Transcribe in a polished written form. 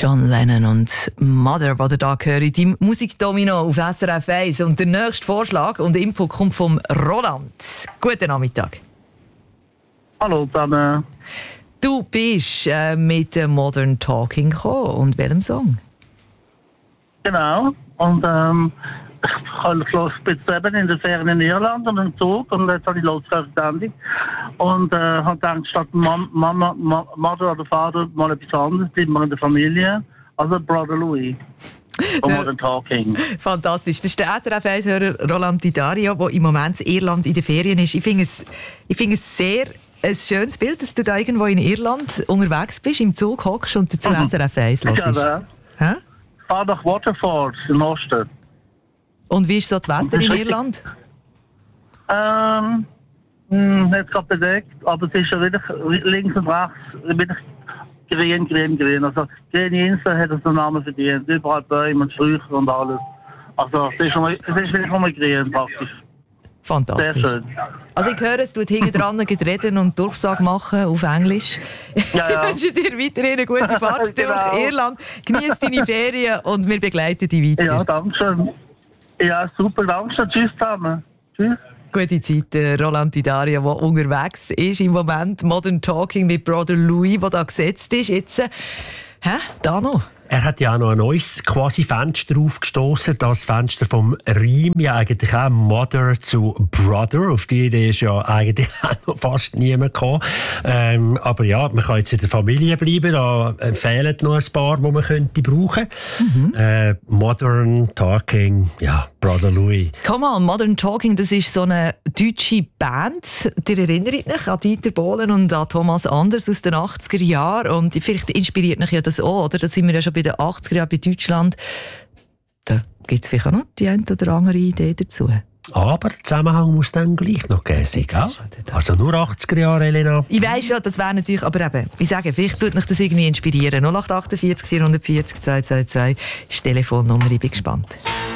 John Lennon und Mother, die ihr da hören, im Musikdomino auf SRF 1. Und der nächste Vorschlag und Input kommt vom Roland. Guten Nachmittag. Hallo zusammen. Du bist mit Modern Talking gekommen. Und welchem Song? Genau. Und ich bin eben in der Ferien in Irland und im Zug und jetzt habe ich losgehört Sendung und habe gedacht, statt Mother oder Vater mal etwas anderes, bleiben wir in der Familie. Also Brother Louis. Von Modern Talking. Fantastisch. Das ist der SRF 1-Hörer Roland Didario, der im Moment in Irland in den Ferien ist. Ich finde es sehr ein schönes Bild, dass du da irgendwo in Irland unterwegs bist, im Zug hockst und dazu SRF 1 hörst. Ja, ich fahre nach Waterford im Osten. Und wie ist so das Wetter in Irland? Nicht gerade bedeckt, aber es ist ja wirklich links und rechts grün. Also Grüne Insel hat es den Namen verdient. Überall Bäume und Sträucher und alles. Also es ist wirklich nur grün praktisch. Fantastisch. Sehr schön. Also ich höre, es tut hinten dran reden und Durchsage machen auf Englisch. Ja. Ich wünsche dir weiterhin eine gute Fahrt durch Irland. Genieß deine Ferien und wir begleiten dich weiter. Ja, danke schön. Ja, super, danke schön. Tschüss zusammen. Tschüss. Gute Zeit, Roland Didario, der unterwegs ist im Moment. Modern Talking mit Brother Louis, der da gesetzt ist. Jetzt, da noch. Er hat ja auch noch ein neues quasi Fenster aufgestoßen, das Fenster vom Reim, ja eigentlich auch Mother zu Brother. Auf die Idee ist ja eigentlich auch noch fast niemand gekommen. Aber ja, man kann jetzt in der Familie bleiben, da fehlen noch ein paar, die man könnte brauchen. Modern Talking, ja, Brother Louis. Come on, Modern Talking, das ist so eine deutsche Band. Ihr erinnert euch an Dieter Bohlen und an Thomas Anders aus den 80er Jahren. Und vielleicht inspiriert euch ja das auch, oder? Da sind wir ja schon bei den 80er Jahren bei Deutschland. Da gibt es vielleicht auch noch die eine oder andere Idee dazu. Aber der Zusammenhang muss dann gleich noch geben. Also nur 80er Jahre, Elena. Ich weiss schon, das wäre natürlich, aber eben, ich sage, vielleicht tut mich das irgendwie inspirieren. 0848 440 222 ist die Telefonnummer, ich bin gespannt.